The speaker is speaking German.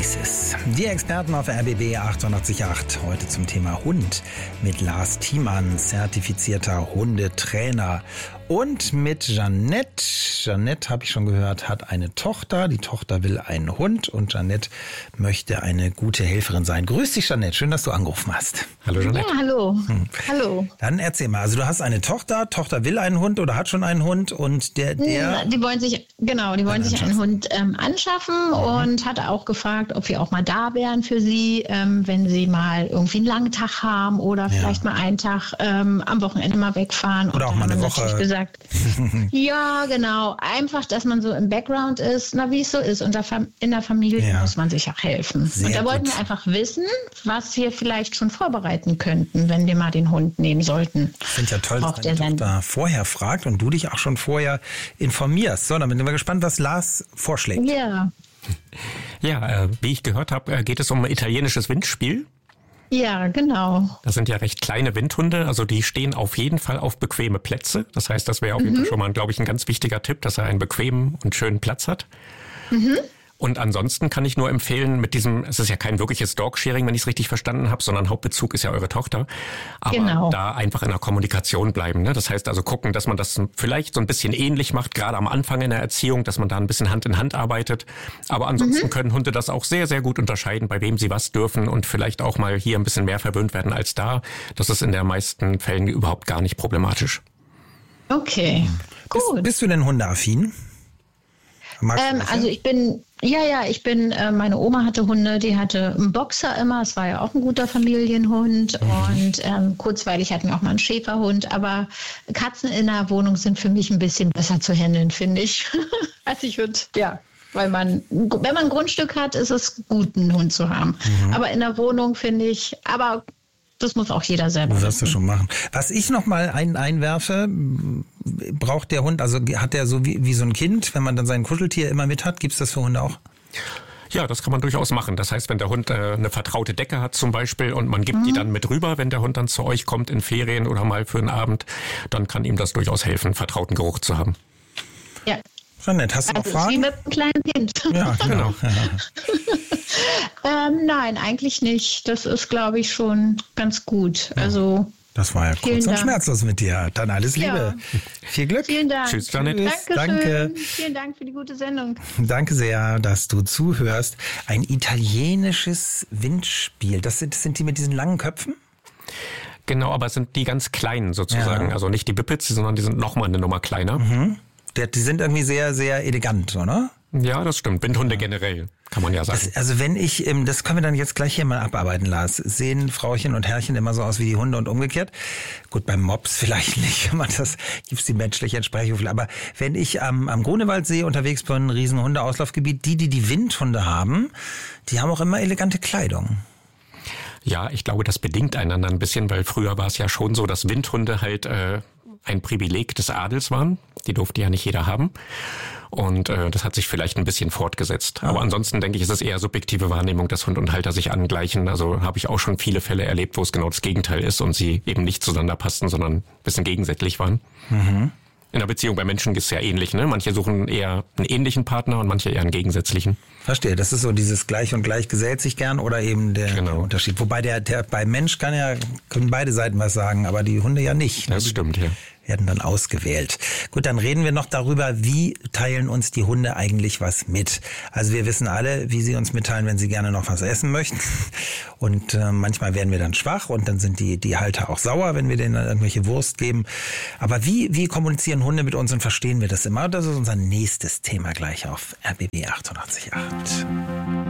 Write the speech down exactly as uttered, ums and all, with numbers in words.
heiß ist. Die Experten auf R B B achtundachtzig Komma acht. Heute zum Thema Hund mit Lars Thiemann, zertifizierter Hundetrainer. Und mit Jeanette. Jeanette, habe ich schon gehört, hat eine Tochter. Die Tochter will einen Hund und Jeanette möchte eine gute Helferin sein. Grüß dich, Jeanette. Schön, dass du angerufen hast. Hallo, Jeanette. Ja, hallo. Hm. Hallo. Dann erzähl mal. Also du hast eine Tochter. Tochter will einen Hund oder hat schon einen Hund und der... der die wollen sich, genau, die wollen sich einen Hund ähm, anschaffen mhm. und hat auch gefragt, ob wir auch mal da wären für sie, ähm, wenn sie mal irgendwie einen langen Tag haben oder ja. vielleicht mal einen Tag ähm, am Wochenende mal wegfahren. Oder und auch mal eine Woche. Gesagt, ja, genau. Einfach, dass man so im Background ist, na wie es so ist. Und in der Familie ja. muss man sich auch helfen. Sehr und da wollten gut. wir einfach wissen, was wir vielleicht schon vorbereiten könnten, wenn wir mal den Hund nehmen sollten. Ich finde ja toll, dass deine Tochter vorher fragt und du dich auch schon vorher informierst. So, dann bin ich mal gespannt, was Lars vorschlägt. Ja. Ja, äh, wie ich gehört habe, äh, geht es um ein italienisches Windspiel. Ja, genau. Das sind ja recht kleine Windhunde, also die stehen auf jeden Fall auf bequeme Plätze. Das heißt, das wäre auf jeden mhm. Fall schon mal, glaube ich, ein ganz wichtiger Tipp, dass er einen bequemen und schönen Platz hat. Mhm. Und ansonsten kann ich nur empfehlen, mit diesem, es ist ja kein wirkliches Dog-Sharing, wenn ich es richtig verstanden habe, sondern Hauptbezug ist ja eure Tochter. Aber genau. da einfach in der Kommunikation bleiben. Ne? Das heißt also gucken, dass man das vielleicht so ein bisschen ähnlich macht, gerade am Anfang in der Erziehung, dass man da ein bisschen Hand in Hand arbeitet. Aber ansonsten mhm. können Hunde das auch sehr, sehr gut unterscheiden, bei wem sie was dürfen und vielleicht auch mal hier ein bisschen mehr verwöhnt werden als da. Das ist in den meisten Fällen überhaupt gar nicht problematisch. Okay, gut. Bist, bist du denn hundeaffin? Ähm, also ich bin, ja, ja, ich bin, äh, meine Oma hatte Hunde, die hatte einen Boxer immer, es war ja auch ein guter Familienhund mhm. und ähm, kurzweilig hatten wir auch mal einen Schäferhund, aber Katzen in der Wohnung sind für mich ein bisschen besser zu handeln, finde ich. Also ich würde, ja, weil man, wenn man ein Grundstück hat, ist es gut, einen Hund zu haben. Mhm. Aber in der Wohnung finde ich, aber das muss auch jeder selber Das wirst du schon machen. Was ich noch mal ein, einwerfe, braucht der Hund, also hat der so wie, wie so ein Kind, wenn man dann sein Kuscheltier immer mit hat, gibt es das für Hunde auch? Ja, das kann man durchaus machen. Das heißt, wenn der Hund äh, eine vertraute Decke hat zum Beispiel und man gibt mhm. die dann mit rüber, wenn der Hund dann zu euch kommt in Ferien oder mal für einen Abend, dann kann ihm das durchaus helfen, einen vertrauten Geruch zu haben. Ja. Jeanette, hast du also noch Fragen? Wie mit einem kleinen Kind. Ja, genau. ähm, nein, eigentlich nicht. Das ist, glaube ich, schon ganz gut. Ja. Also das war ja kurz und schmerzlos mit dir. Dann alles Liebe. Ja. Viel Glück. Vielen Dank. Tschüss, Jeanette. Danke. Vielen Dank für die gute Sendung. Danke sehr, dass du zuhörst. Ein italienisches Windspiel. Das sind, das sind die mit diesen langen Köpfen? Genau, aber es sind die ganz kleinen sozusagen. Ja. Also nicht die Bippets, sondern die sind nochmal eine Nummer kleiner. Mhm. Die sind irgendwie sehr, sehr elegant, oder? Ja, das stimmt. Windhunde ja. generell, kann man ja sagen. Das, also wenn ich, das können wir dann jetzt gleich hier mal abarbeiten, Lars. Sehen Frauchen und Herrchen immer so aus wie die Hunde und umgekehrt? Gut, beim Mops vielleicht nicht, man das gibt's die menschliche Entsprechung. Aber wenn ich am, am Grunewaldsee unterwegs bin, ein riesen Hundeauslaufgebiet, die, die die Windhunde haben, die haben auch immer elegante Kleidung. Ja, ich glaube, das bedingt einander ein bisschen, weil früher war es ja schon so, dass Windhunde halt äh, ein Privileg des Adels waren. Die durfte ja nicht jeder haben. Und äh, das hat sich vielleicht ein bisschen fortgesetzt. Ja. Aber ansonsten denke ich, ist es eher subjektive Wahrnehmung, dass Hund und Halter sich angleichen. Also habe ich auch schon viele Fälle erlebt, wo es genau das Gegenteil ist und sie eben nicht zueinander passten, sondern ein bisschen gegensätzlich waren. Mhm. In der Beziehung bei Menschen ist es ja ähnlich, ne? Manche suchen eher einen ähnlichen Partner und manche eher einen gegensätzlichen. Verstehe, das ist so dieses Gleich und Gleich gesellt sich gern oder eben der, genau. der Unterschied. Wobei der, der beim Mensch kann ja, können beide Seiten was sagen, aber die Hunde ja nicht. Das stimmt, ja. Werden dann ausgewählt. Gut, dann reden wir noch darüber, wie teilen uns die Hunde eigentlich was mit. Also wir wissen alle, wie sie uns mitteilen, wenn sie gerne noch was essen möchten. Und äh, manchmal werden wir dann schwach und dann sind die die Halter auch sauer, wenn wir denen dann irgendwelche Wurst geben. Aber wie wie kommunizieren Hunde mit uns und verstehen wir das immer? Das ist unser nächstes Thema gleich auf R B B achtundachtzig Komma acht.